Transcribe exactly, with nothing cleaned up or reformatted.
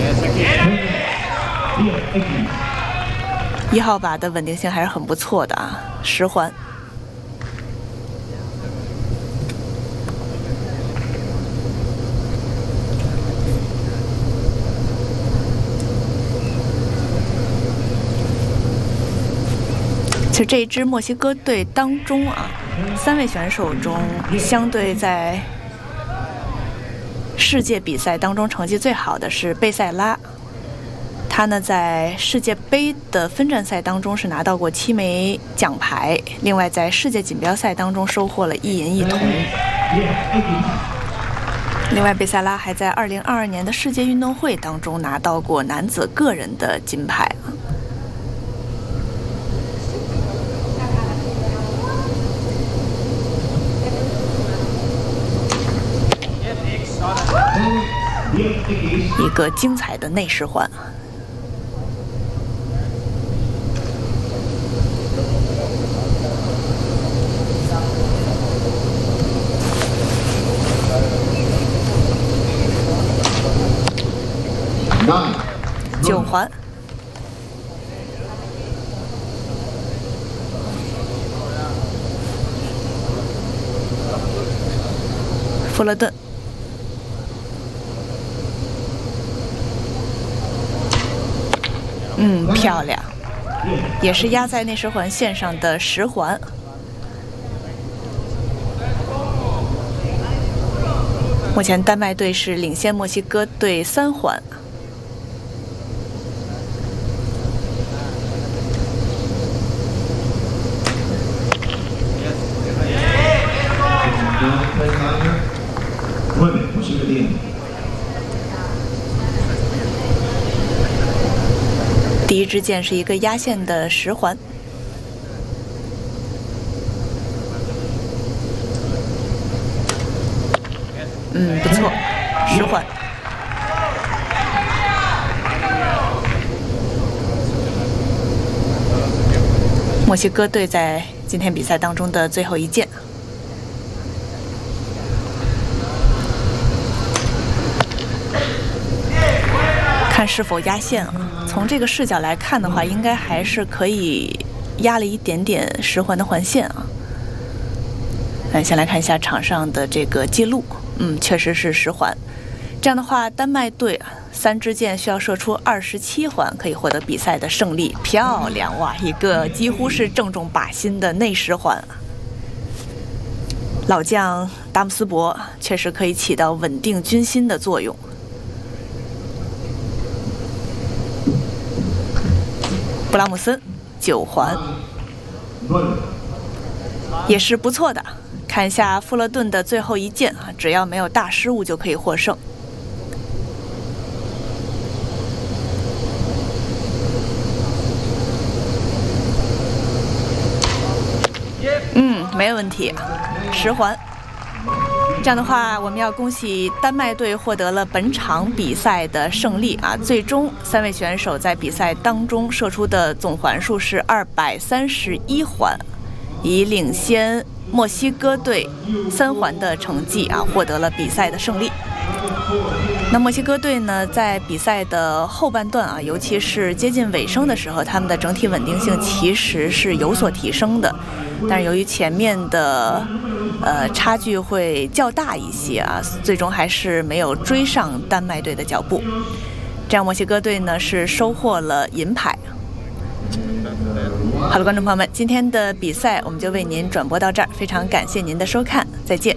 一号把的稳定性还是很不错的啊，十环。其实这一支墨西哥队当中啊，三位选手中相对在世界比赛当中成绩最好的是贝塞拉，他呢在世界杯的分站赛当中是拿到过七枚奖牌，另外在世界锦标赛当中收获了一银一铜。另外贝塞拉还在二零二二年的世界运动会当中拿到过男子个人的金牌。一个精彩的内十环。九环。富勒顿。嗯，漂亮，也是压在内十环线上的十环。目前丹麦队是领先墨西哥队三环。第一支箭是一个压线的十环。嗯，不错，十环。墨西哥队在今天比赛当中的最后一箭。看是否压线啊？从这个视角来看的话，应该还是可以压了一点点十环的环线啊。嗯，先来看一下场上的这个记录，嗯，确实是十环。这样的话，丹麦队三支箭需要射出二十七环，可以获得比赛的胜利。漂亮哇！一个几乎是正中靶心的内十环啊。老将达姆斯伯确实可以起到稳定军心的作用。布拉姆森九环也是不错的。看一下富勒顿的最后一箭啊，只要没有大失误就可以获胜。嗯，没有问题，十环。这样的话，我们要恭喜丹麦队获得了本场比赛的胜利啊！最终三位选手在比赛当中射出的总环数是二百三十一环，以领先墨西哥队三环的成绩啊，获得了比赛的胜利。那墨西哥队呢，在比赛的后半段啊，尤其是接近尾声的时候，他们的整体稳定性其实是有所提升的，但是由于前面的呃差距会较大一些啊，最终还是没有追上丹麦队的脚步。这样墨西哥队呢是收获了银牌。好了，观众朋友们，今天的比赛我们就为您转播到这儿，非常感谢您的收看，再见。